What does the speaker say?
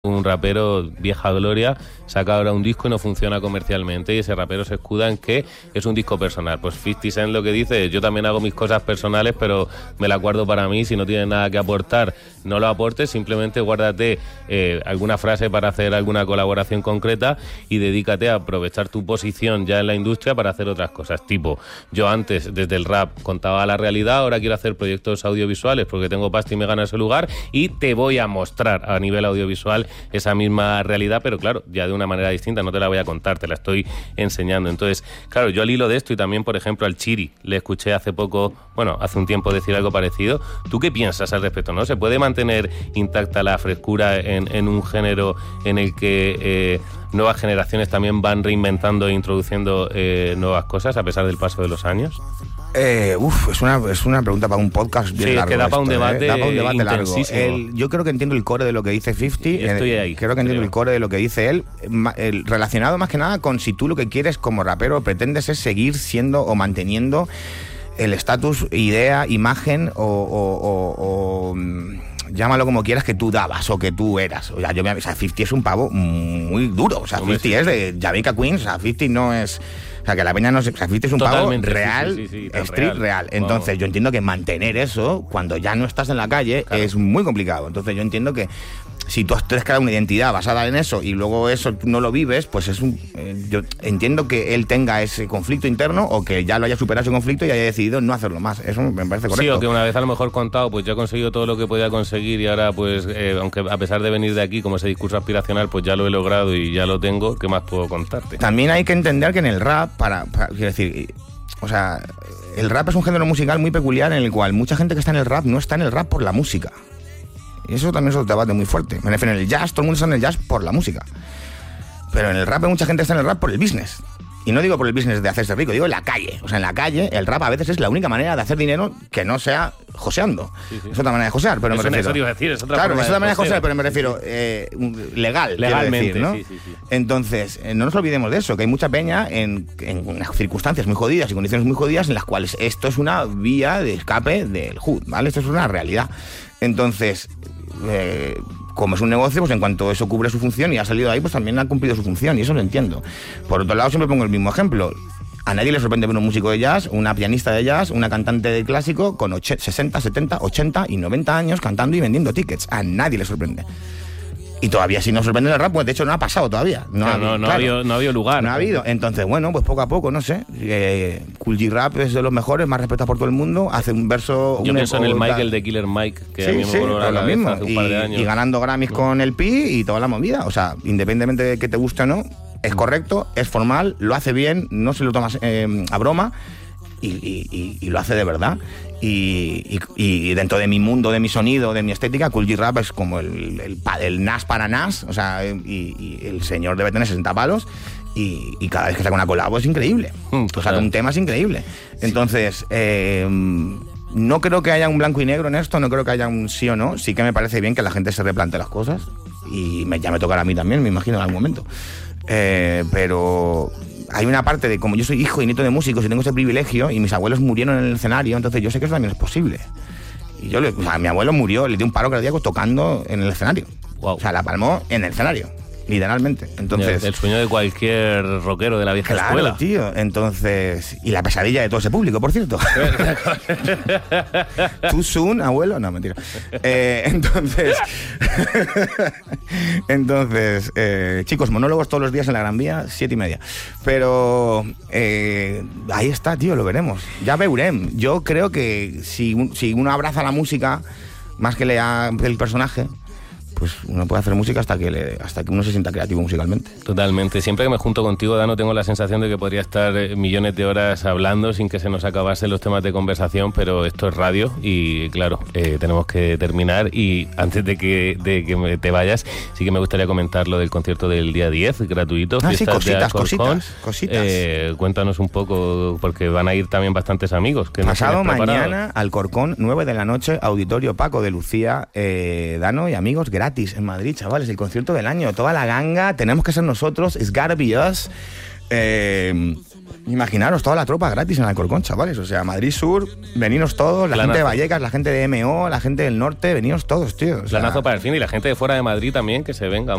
Un rapero vieja gloria saca ahora un disco y no funciona comercialmente, y ese rapero se escuda en que es un disco personal. Pues 50 Cent lo que dice es: yo también hago mis cosas personales, pero me las guardo para mí. Si no tienes nada que aportar, no lo aportes, simplemente guárdate alguna frase para hacer alguna colaboración concreta y dedícate a aprovechar tu posición ya en la industria para hacer otras cosas. Tipo, yo antes desde el rap contaba la realidad, ahora quiero hacer proyectos audiovisuales porque tengo pasta y me gano ese lugar, y te voy a mostrar a nivel audiovisual esa misma realidad, pero claro, ya de una manera distinta. No te la voy a contar, te la estoy enseñando. Entonces, claro, yo al hilo de esto, y también, por ejemplo, al Chiri, le escuché hace un tiempo decir algo parecido. ¿Tú qué piensas al respecto, no? ¿Se puede mantener intacta la frescura en un género en el que nuevas generaciones también van reinventando e introduciendo nuevas cosas a pesar del paso de los años? Es una pregunta para un podcast bien largo. Sí, que da para un debate, da para un debate largo. intensísimo. Yo creo que entiendo el core de lo que dice 50. Estoy ahí. Creo que entiendo el core de lo que dice él, relacionado más que nada con si tú lo que quieres como rapero pretendes es seguir siendo o manteniendo el estatus, idea, imagen o llámalo como quieras, que tú dabas o que tú eras. O sea, 50 es un pavo muy duro. O sea, 50 es de Jamaica Queens. O sea, 50 no es... O sea, que la peña no se... O sea, 50 es un Totalmente, pavo real, sí, street real. Entonces, vamos, yo entiendo que mantener eso cuando ya no estás en la calle, claro, es muy complicado. Entonces, yo entiendo que si tú has creado una identidad basada en eso y luego eso no lo vives, pues es un... yo entiendo que él tenga ese conflicto interno, o que ya lo haya superado ese conflicto y haya decidido no hacerlo más. Eso me parece correcto. Sí, o que una vez a lo mejor contado, pues yo he conseguido todo lo que podía conseguir, y ahora pues, aunque a pesar de venir de aquí como ese discurso aspiracional, pues ya lo he logrado y ya lo tengo, ¿qué más puedo contarte? También hay que entender que en el rap, quiero decir, o sea, el rap es un género musical muy peculiar en el cual mucha gente que está en el rap no está en el rap por la música. Y eso también es un debate muy fuerte. Me refiero, en el jazz, todo el mundo está en el jazz por la música. Pero en el rap hay mucha gente que está en el rap por el business. Y no digo por el business de hacerse rico, digo en la calle. O sea, en la calle el rap a veces es la única manera de hacer dinero que no sea joseando. Sí. Es otra manera de josear, pero me refiero... Eso iba a decir, es otra claro, forma es otra manera de josear, joseo. pero me refiero legalmente, decir, ¿no? Sí. Entonces, no nos olvidemos de eso, que hay mucha peña en unas circunstancias muy jodidas y condiciones muy jodidas en las cuales esto es una vía de escape del hood, ¿vale? Esto es una realidad. Entonces... como es un negocio, pues en cuanto eso cubre su función y ha salido ahí, pues también ha cumplido su función, y eso lo entiendo. Por otro lado, siempre pongo el mismo ejemplo. A nadie le sorprende ver un músico de jazz, una pianista de jazz, una cantante de clásico con 60, 70, 80 y 90 años cantando y vendiendo tickets. A nadie le sorprende. Y todavía si nos sorprende el rap, pues de hecho no ha pasado todavía. No ha habido lugar. No ha habido. Entonces, bueno, pues poco a poco, no sé. Kool G Rap es de los mejores, más respetados por todo el mundo. Hace un verso... Yo pienso en el Michael de Killer Mike, que a mí me voló la cabeza hace un par de años. Y ganando Grammys con el Pi y toda la movida. O sea, independientemente de que te guste o no, es correcto, es formal, lo hace bien, no se lo tomas a broma y lo hace de verdad. Y dentro de mi mundo, de mi sonido, de mi estética, Kool G Rap es como el Nas para Nas, o sea, y el señor debe tener 60 palos, y cada vez que saca una colabo es increíble. Saca un tema es increíble. Entonces, no creo que haya un blanco y negro en esto, no creo que haya un sí o no. Sí que me parece bien que la gente se replante las cosas, y ya me tocará a mí también, me imagino, en algún momento. Pero... hay una parte de, como yo soy hijo y nieto de músicos y tengo ese privilegio, y mis abuelos murieron en el escenario, entonces yo sé que eso también es posible. Y mi abuelo murió, le dio un paro cardíaco tocando en el escenario. Wow. O sea, la palmó en el escenario, literalmente. Entonces, el sueño de cualquier rockero de la vieja escuela. Claro, tío. Entonces, y la pesadilla de todo ese público, por cierto. Too soon, abuelo. No, mentira. Entonces, chicos, monólogos todos los días en la Gran Vía, 7:30. Pero ahí está, tío, lo veremos. Ya veremos. Yo creo que si uno abraza la música más que lea el personaje, pues uno puede hacer música hasta que uno se sienta creativo musicalmente. Totalmente. Siempre que me junto contigo, Dano, tengo la sensación de que podría estar millones de horas hablando sin que se nos acabasen los temas de conversación, pero esto es radio y, claro, tenemos que terminar. Y antes de que te vayas, sí que me gustaría comentar lo del concierto del día 10, gratuito. Sí, cositas. Cuéntanos un poco, porque van a ir también bastantes amigos. Que pasado mañana, Alcorcón, 9 de la noche, Auditorio Paco de Lucía, Dano y amigos, gratis en Madrid, chavales, el concierto del año, toda la ganga, tenemos que ser nosotros, it's gotta be us. Imaginaros toda la tropa gratis en Alcorcón, chavales. O sea, Madrid Sur, veniros todos, la gente de Vallecas, la gente de MO, la gente del norte, veniros todos, tío. O sea, planazo para el fin y la gente de fuera de Madrid también que se venga.